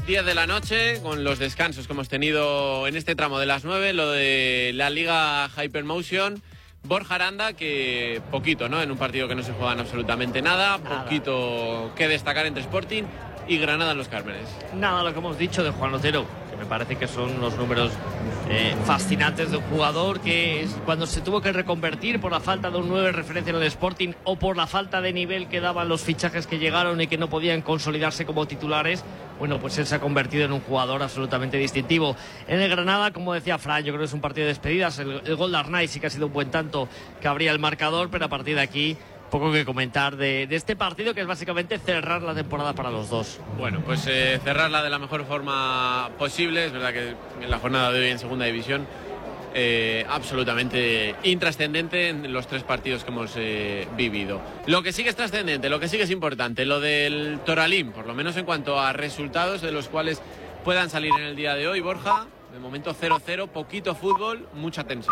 10 de la noche, con los descansos que hemos tenido en este tramo de las 9, lo de la Liga Hypermotion. Borja Aranda, que poquito, ¿no? En un partido que no se juegan absolutamente nada, poquito que destacar entre Sporting y Granada en los Cármenes. Nada, lo que hemos dicho de Juan Otero, que me parece que son unos números fascinantes de un jugador que cuando se tuvo que reconvertir por la falta de un 9 referencia en el Sporting o por la falta de nivel que daban los fichajes que llegaron y que no podían consolidarse como titulares, bueno, pues él se ha convertido en un jugador absolutamente distintivo. En el Granada, como decía Fran, yo creo que es un partido de despedidas. El gol de Arnaiz sí que ha sido un buen tanto que abría el marcador, pero a partir de aquí poco que comentar de este partido, que es básicamente cerrar la temporada para los dos. Bueno, pues cerrarla de la mejor forma posible. Es verdad que en la jornada de hoy en segunda división absolutamente intrascendente en los 3 partidos que hemos vivido. Lo que sí que es trascendente, lo que sí que es importante, lo del Toralín, por lo menos en cuanto a resultados de los cuales puedan salir en el día de hoy. Borja, de momento 0-0, poquito fútbol, mucha tensión.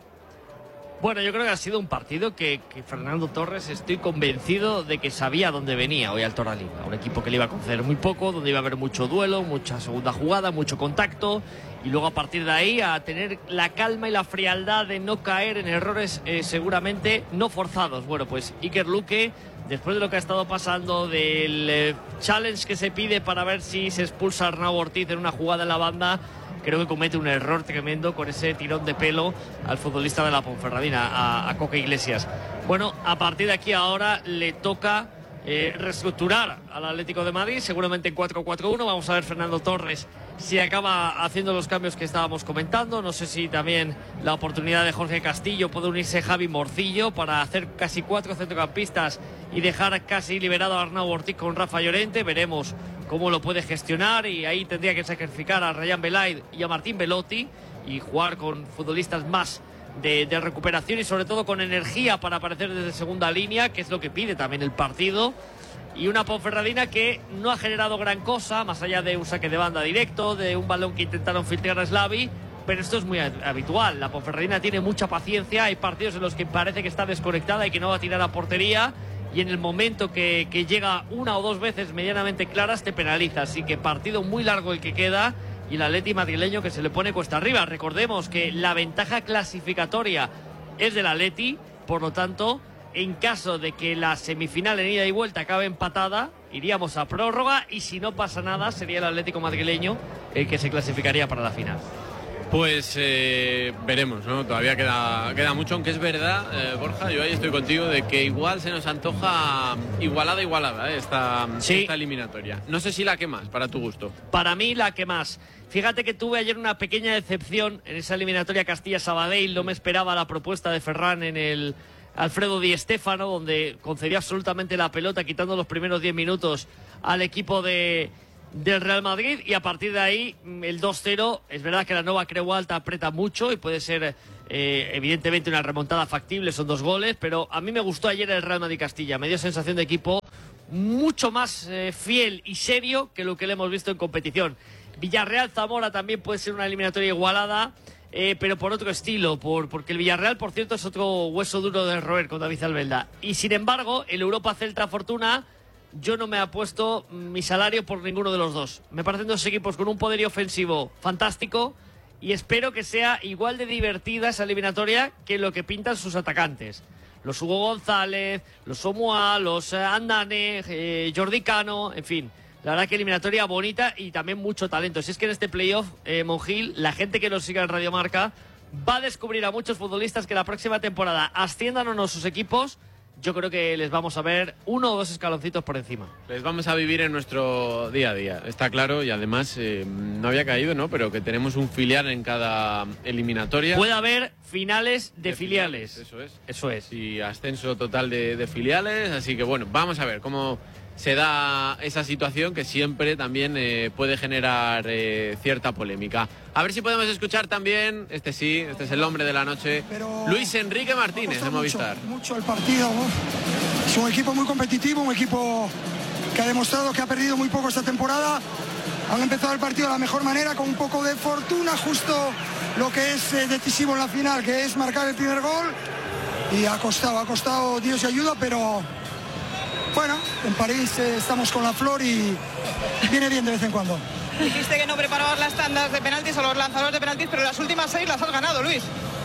Bueno, yo creo que ha sido un partido que Fernando Torres, estoy convencido de que sabía dónde venía hoy al Toralín. A un equipo que le iba a conceder muy poco, donde iba a haber mucho duelo, mucha segunda jugada, mucho contacto, y luego a partir de ahí a tener la calma y la frialdad de no caer en errores seguramente no forzados. Bueno, pues Iker Luque, después de lo que ha estado pasando, del challenge que se pide para ver si se expulsa a Arnau Ortiz en una jugada en la banda, creo que comete un error tremendo con ese tirón de pelo al futbolista de la Ponferradina, a Coque Iglesias. Bueno, a partir de aquí ahora le toca reestructurar al Atlético de Madrid, seguramente en 4-4-1. Vamos a ver Fernando Torres si acaba haciendo los cambios que estábamos comentando. No sé si también la oportunidad de Jorge Castillo, puede unirse Javi Morcillo para hacer casi 4 centrocampistas y dejar casi liberado a Arnau Ortiz con Rafa Llorente. Veremos cómo lo puede gestionar, y ahí tendría que sacrificar a Rayán Belaid y a Martín Belotti y jugar con futbolistas más de recuperación y sobre todo con energía para aparecer desde segunda línea, que es lo que pide también el partido. Y una Ponferradina que no ha generado gran cosa, más allá de un saque de banda directo, de un balón que intentaron filtrar a Slavi, pero esto es muy habitual. La Ponferradina tiene mucha paciencia, hay partidos en los que parece que está desconectada y que no va a tirar a portería, y en el momento que llega 1 o 2 veces medianamente claras te penaliza. Así que partido muy largo el que queda, y el Atleti madrileño que se le pone cuesta arriba. Recordemos que la ventaja clasificatoria es del Atleti, por lo tanto, en caso de que la semifinal en ida y vuelta acabe empatada, iríamos a prórroga, y si no pasa nada sería el Atlético madrileño el que se clasificaría para la final. Pues veremos, ¿no? Todavía queda mucho, aunque es verdad, Borja, yo ahí estoy contigo, de que igual se nos antoja igualada esta eliminatoria. No sé si la que más, para tu gusto. Para mí la que más. Fíjate que tuve ayer una pequeña decepción en esa eliminatoria Castilla-Sabadell. No me esperaba la propuesta de Ferran en el Alfredo Di Stéfano, donde concedió absolutamente la pelota, quitando los primeros 10 minutos al equipo del Real Madrid, y a partir de ahí el 2-0. Es verdad que la Nova Creu Alta aprieta mucho y puede ser evidentemente una remontada factible, son 2 goles, pero a mí me gustó ayer el Real Madrid Castilla. Me dio sensación de equipo mucho más fiel y serio que lo que le hemos visto en competición. Villarreal Zamora también puede ser una eliminatoria igualada, pero por otro estilo, porque el Villarreal, por cierto, es otro hueso duro de roer con David Albelda. Y sin embargo, el Europa Celta Fortuna, yo no me he puesto mi salario por ninguno de los dos. Me parecen 2 equipos con un poderío ofensivo fantástico, y espero que sea igual de divertida esa eliminatoria que lo que pintan sus atacantes. Los Hugo González, los Omoa, los Andane, Jordi Cano, en fin. La verdad que eliminatoria bonita y también mucho talento. Si es que en este playoff, Monjil, la gente que nos siga en Radio Marca va a descubrir a muchos futbolistas que la próxima temporada, asciendan o no sus equipos, yo creo que les vamos a ver 1 o 2 escaloncitos por encima. Les vamos a vivir en nuestro día a día, está claro, y además no había caído, ¿no? Pero que tenemos un filial en cada eliminatoria. Puede haber finales de filiales. Eso es. Y ascenso total de filiales, así que bueno, vamos a ver cómo se da esa situación que siempre también puede generar cierta polémica. A ver si podemos escuchar también, este es el hombre de la noche, pero Luis Enrique Martínez de Movistar. Mucho el partido, ¿no? Es un equipo muy competitivo, un equipo que ha demostrado que ha perdido muy poco esta temporada. Han empezado el partido de la mejor manera, con un poco de fortuna, justo lo que es decisivo en la final, que es marcar el primer gol. Y ha costado Dios y ayuda, pero bueno, en París estamos con la flor y viene bien de vez en cuando. Dijiste que no preparabas las tandas de penaltis o los lanzadores de penaltis, pero las últimas 6 las has ganado, Luis.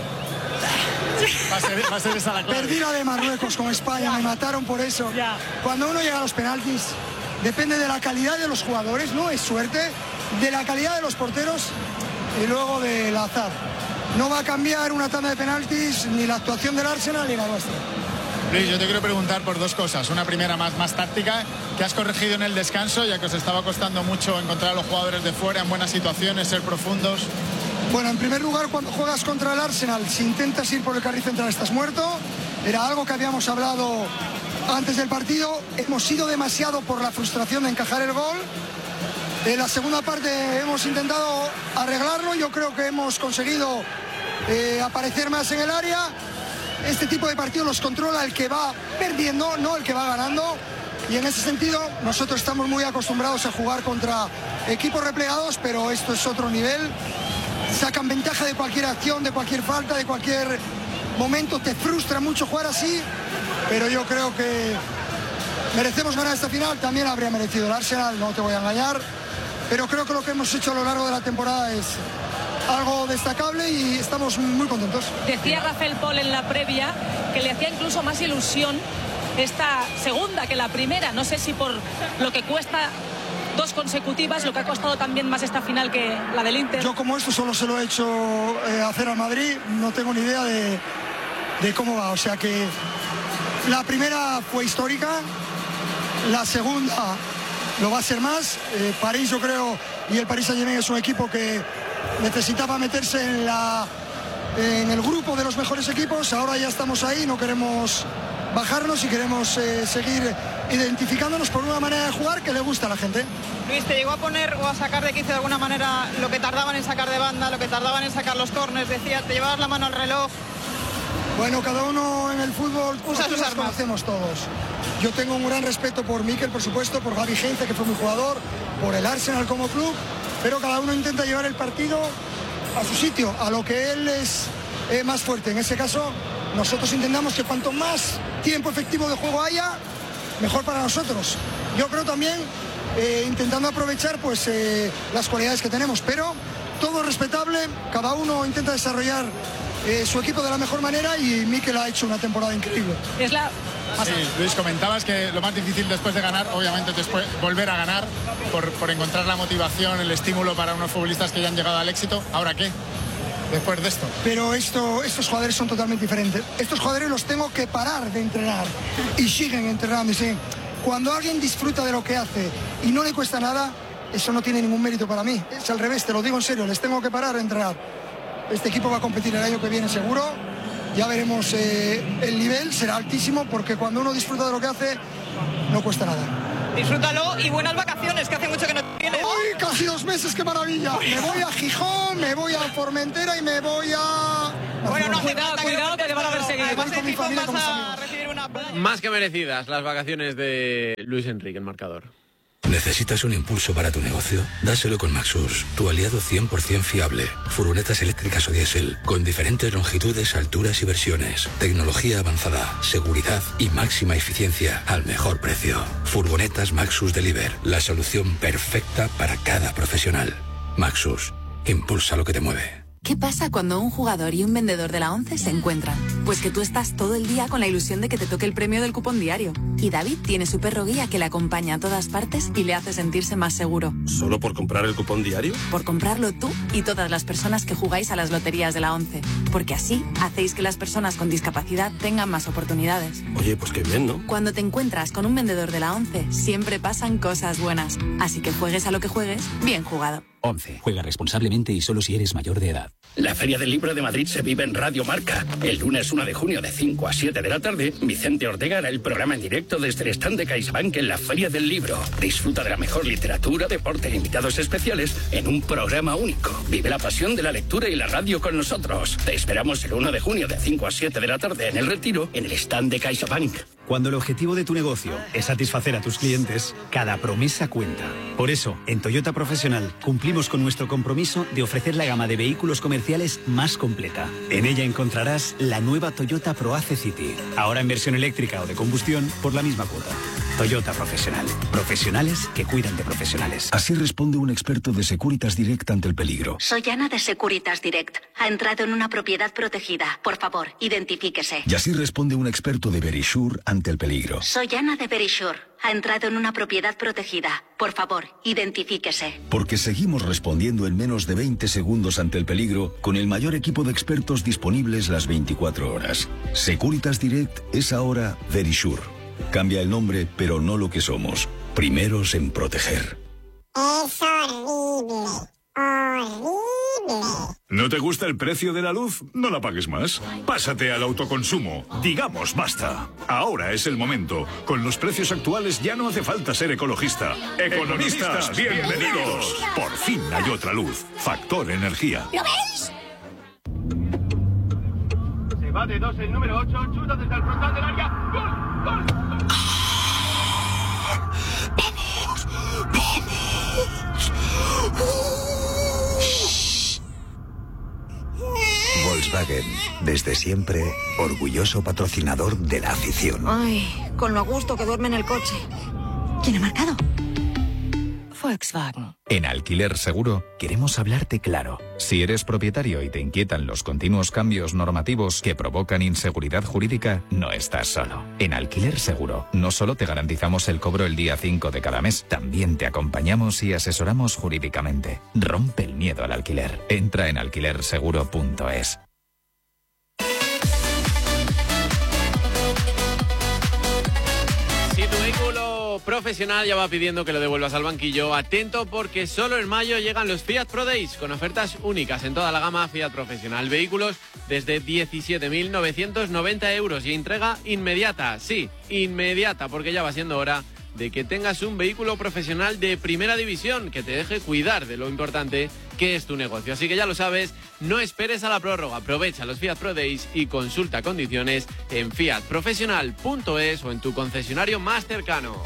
Va a ser esa la clave. Perdí la de Marruecos con España, me mataron por eso. Cuando uno llega a los penaltis, depende de la calidad de los jugadores, no es suerte, de la calidad de los porteros y luego del azar. No va a cambiar una tanda de penaltis ni la actuación del Arsenal ni la nuestra. Luis, yo te quiero preguntar por dos cosas. Una primera más táctica, que has corregido en el descanso, ya que os estaba costando mucho encontrar a los jugadores de fuera en buenas situaciones, ser profundos. Bueno, en primer lugar, cuando juegas contra el Arsenal, si intentas ir por el carril central estás muerto. Era algo que habíamos hablado antes del partido. Hemos ido demasiado por la frustración de encajar el gol. En la segunda parte hemos intentado arreglarlo. Yo creo que hemos conseguido aparecer más en el área. Este tipo de partidos los controla el que va perdiendo, no el que va ganando. Y en ese sentido, nosotros estamos muy acostumbrados a jugar contra equipos replegados, pero esto es otro nivel. Sacan ventaja de cualquier acción, de cualquier falta, de cualquier momento. Te frustra mucho jugar así, pero yo creo que merecemos ganar esta final. También habría merecido el Arsenal, no te voy a engañar, pero creo que lo que hemos hecho a lo largo de la temporada es algo destacable y estamos muy contentos. Decía Rafael Pol en la previa que le hacía incluso más ilusión esta segunda que la primera. No sé si por lo que cuesta 2 consecutivas, lo que ha costado también más esta final que la del Inter. Yo como esto solo se lo he hecho hacer al Madrid, no tengo ni idea de cómo va. O sea que la primera fue histórica, la segunda lo va a ser más. París, yo creo, y el Paris Saint-Germain es un equipo que necesitaba meterse en el grupo de los mejores equipos. Ahora ya estamos ahí, no queremos bajarnos y queremos seguir identificándonos por una manera de jugar que le gusta a la gente. Luis, ¿te llegó a poner o a sacar de quicio de alguna manera lo que tardaban en sacar de banda, lo que tardaban en sacar los córners? Decía, te llevabas la mano al reloj. Bueno, cada uno en el fútbol nos conocemos todos. Yo tengo un gran respeto por Mikel, por supuesto, por Gavi Heinze, que fue mi jugador, por el Arsenal como club, pero cada uno intenta llevar el partido a su sitio, a lo que él es más fuerte. En ese caso, nosotros intentamos que cuanto más tiempo efectivo de juego haya, mejor para nosotros. Yo creo también intentando aprovechar pues las cualidades que tenemos, pero todo respetable, cada uno intenta desarrollar su equipo de la mejor manera y Mikel ha hecho una temporada increíble. Sí, Luis, comentabas que lo más difícil después de ganar, obviamente después volver a ganar por encontrar la motivación, el estímulo para unos futbolistas que ya han llegado al éxito. ¿Ahora qué? Después de esto. Pero estos jugadores son totalmente diferentes. Estos jugadores los tengo que parar de entrenar y siguen entrenando. Cuando alguien disfruta de lo que hace y no le cuesta nada, eso no tiene ningún mérito para mí. Es al revés, te lo digo en serio, les tengo que parar de entrenar. Este equipo va a competir el año que viene seguro. Ya veremos, el nivel será altísimo porque cuando uno disfruta de lo que hace, no cuesta nada. Disfrútalo y buenas vacaciones, que hace mucho que no tienes. ¡Uy, casi 2 meses, qué maravilla! Me voy a Gijón, me voy a Formentera y me voy a... Bueno, no, cuidado que te van a perseguir. Además de Gijón vas a recibir una... Más que merecidas las vacaciones de Luis Enrique, el marcador. ¿Necesitas un impulso para tu negocio? Dáselo con Maxus, tu aliado 100% fiable. Furgonetas eléctricas o diésel, con diferentes longitudes, alturas y versiones. Tecnología avanzada, seguridad y máxima eficiencia al mejor precio. Furgonetas Maxus Deliver, la solución perfecta para cada profesional. Maxus, impulsa lo que te mueve. ¿Qué pasa cuando un jugador y un vendedor de la ONCE se encuentran? Pues que tú estás todo el día con la ilusión de que te toque el premio del cupón diario. Y David tiene su perro guía que le acompaña a todas partes y le hace sentirse más seguro. ¿Solo por comprar el cupón diario? Por comprarlo tú y todas las personas que jugáis a las loterías de la ONCE. Porque así hacéis que las personas con discapacidad tengan más oportunidades. Oye, pues qué bien, ¿no? Cuando te encuentras con un vendedor de la ONCE, siempre pasan cosas buenas. Así que juegues a lo que juegues, bien jugado. 11. Juega responsablemente y solo si eres mayor de edad. La Feria del Libro de Madrid se vive en Radio Marca. El lunes 1 de junio de 5 a 7 de la tarde, Vicente Ortega hará el programa en directo desde el stand de CaixaBank en la Feria del Libro. Disfruta de la mejor literatura, deporte e invitados especiales en un programa único. Vive la pasión de la lectura y la radio con nosotros. Te esperamos el 1 de junio de 5 a 7 de la tarde en El Retiro, en el stand de CaixaBank. Cuando el objetivo de tu negocio es satisfacer a tus clientes, cada promesa cuenta. Por eso, en Toyota Profesional cumplimos con nuestro compromiso de ofrecer la gama de vehículos comerciales más completa. En ella encontrarás la nueva Toyota ProAce City, ahora en versión eléctrica o de combustión por la misma cuota. Toyota Profesional. Profesionales que cuidan de profesionales. Así responde un experto de Securitas Direct ante el peligro. Soy Ana de Securitas Direct. Ha entrado en una propiedad protegida. Por favor, identifíquese. Y así responde un experto de Verisure ante el peligro. Soy Ana de Verisure. Ha entrado en una propiedad protegida. Por favor, identifíquese. Porque seguimos respondiendo en menos de 20 segundos ante el peligro con el mayor equipo de expertos disponibles las 24 horas. Securitas Direct es ahora Verisure. Cambia el nombre, pero no lo que somos. Primeros en proteger. Es horrible. Horrible. ¿No te gusta el precio de la luz? No la pagues más. Pásate al autoconsumo. Digamos basta. Ahora es el momento. Con los precios actuales ya no hace falta ser ecologista. Economistas, bienvenidos. Por fin hay otra luz. Factor Energía. ¿Lo veis? Se va de 2 el número 8. Chuta desde el frontal del área. ¡Gol! ¡Gol! ¡Vamos! Volkswagen, desde siempre, orgulloso patrocinador de la afición. Ay, con lo a gusto que duerme en el coche. ¿Quién ha marcado? Volkswagen. En Alquiler Seguro queremos hablarte claro. Si eres propietario y te inquietan los continuos cambios normativos que provocan inseguridad jurídica, no estás solo. En Alquiler Seguro no solo te garantizamos el cobro el día 5 de cada mes, también te acompañamos y asesoramos jurídicamente. Rompe el miedo al alquiler. Entra en alquilerseguro.es. Si tu vehículo profesional ya va pidiendo que lo devuelvas al banquillo, atento porque solo en mayo llegan los Fiat Pro Days con ofertas únicas en toda la gama Fiat Profesional. Vehículos desde 17.990 euros y entrega inmediata. Sí, inmediata, porque ya va siendo hora de que tengas un vehículo profesional de primera división que te deje cuidar de lo importante que es tu negocio. Así que ya lo sabes, no esperes a la prórroga, aprovecha los Fiat Pro Days y consulta condiciones en fiatprofesional.es o en tu concesionario más cercano.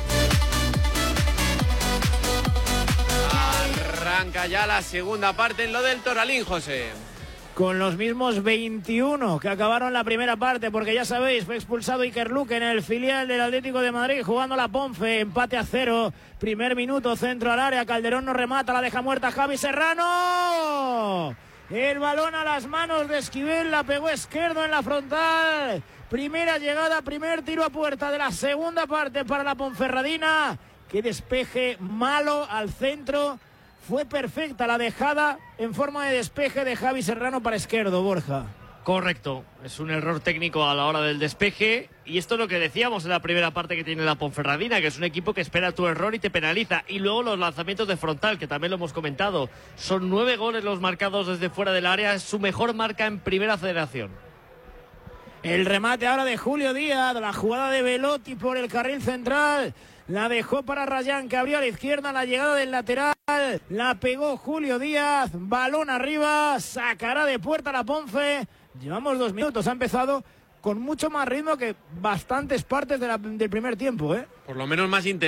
Arranca ya la segunda parte en lo del Toralín, José. Con los mismos 21 que acabaron la primera parte, porque ya sabéis, fue expulsado Iker Luque en el filial del Atlético de Madrid jugando la Ponfe, empate a 0, primer minuto, centro al área, Calderón no remata, la deja muerta Javi Serrano, el balón a las manos de Esquivel, la pegó Esquerdo en la frontal, primera llegada, primer tiro a puerta de la segunda parte para la Ponferradina, que despeje malo al centro. Fue perfecta la dejada en forma de despeje de Javi Serrano para Esquerdo, Borja. Correcto, es un error técnico a la hora del despeje y esto es lo que decíamos en la primera parte que tiene la Ponferradina, que es un equipo que espera tu error y te penaliza. Y luego los lanzamientos de frontal, que también lo hemos comentado. Son 9 goles los marcados desde fuera del área, es su mejor marca en Primera Federación. El remate ahora de Julio Díaz, la jugada de Velotti por el carril central. La dejó para Rayán, que abrió a la izquierda, la llegada del lateral. La pegó Julio Díaz, balón arriba, sacará de puerta la Ponfe. Llevamos 2 minutos, ha empezado con mucho más ritmo que bastantes partes del primer tiempo, ¿eh? Por lo menos más intenso.